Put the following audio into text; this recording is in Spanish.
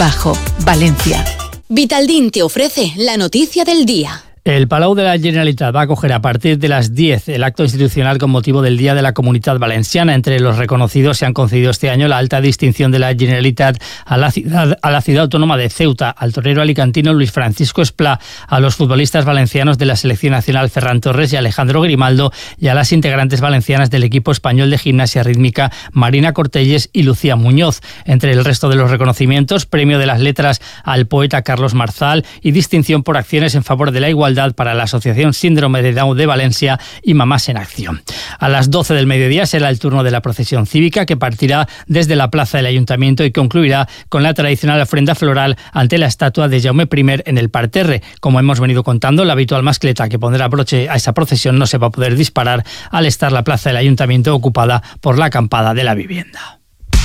Bajo, Valencia. Vitaldin te ofrece la noticia del día. El Palau de la Generalitat va a acoger a partir de las 10 el acto institucional con motivo del Día de la Comunitat Valenciana. Entre los reconocidos se han concedido este año la alta distinción de la Generalitat a la ciudad autónoma de Ceuta, al torero alicantino Luis Francisco Esplá, a los futbolistas valencianos de la Selección Nacional Ferran Torres y Alejandro Grimaldo y a las integrantes valencianas del equipo español de gimnasia rítmica Marina Cortelles y Lucía Muñoz. Entre el resto de los reconocimientos, premio de las letras al poeta Carlos Marzal y distinción por acciones en favor de la igualdad para la Asociación Síndrome de Down de Valencia y Mamás en Acción. A las 12 del mediodía será el turno de la procesión cívica, que partirá desde la plaza del Ayuntamiento y concluirá con la tradicional ofrenda floral ante la estatua de Jaume I en el parterre. Como hemos venido contando, la habitual mascleta que pondrá broche a esa procesión no se va a poder disparar al estar la plaza del Ayuntamiento ocupada por la acampada de la vivienda.